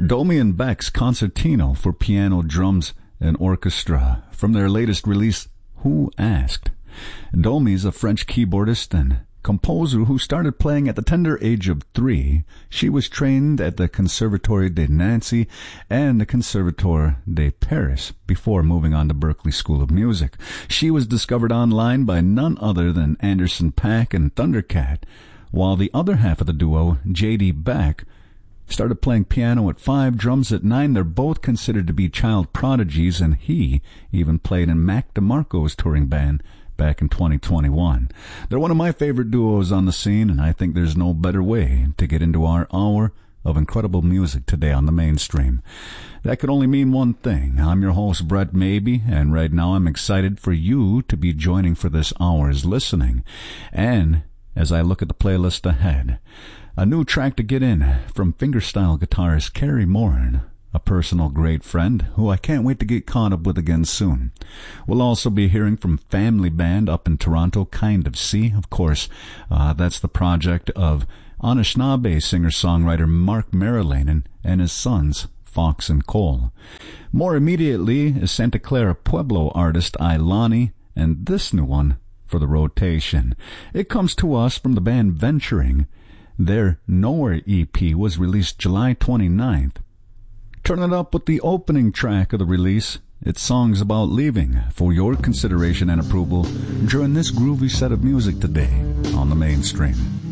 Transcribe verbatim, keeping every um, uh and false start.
Domi and Beck's Concertino for Piano, Drums, and Orchestra from their latest release, Who Asked? Domi is a French keyboardist and composer who started playing at the tender age of three. She was trained at the Conservatoire de Nancy and the Conservatoire de Paris before moving on to Berklee School of Music. She was discovered online by none other than Anderson .Paak and Thundercat, while the other half of the duo, J D. Beck, started playing piano at five, drums at nine. They're both considered to be child prodigies, and he even played in Mac DeMarco's touring band back in twenty twenty-one. They're one of my favorite duos on the scene, and I think there's no better way to get into our hour of incredible music today on the mainstream. That could only mean one thing. I'm your host, Brett Maybe, and right now I'm excited for you to be joining for this hour's listening. And as I look at the playlist ahead, a new track to get in from fingerstyle guitarist Kerry Moran, a personal great friend who I can't wait to get caught up with again soon. We'll also be hearing from family band up in Toronto, Kind of Sea. Of course, uh, that's the project of Anishinaabe singer-songwriter Mark Merrilanen and his sons, Fox and Cole. More immediately is Santa Clara Pueblo artist Ailani, and this new one for the rotation. It comes to us from the band Venturing. Their Nowhere E P was released July twenty-ninth. Turn it up with the opening track of the release. It's songs about leaving for your consideration and approval during this groovy set of music today on the mainstream.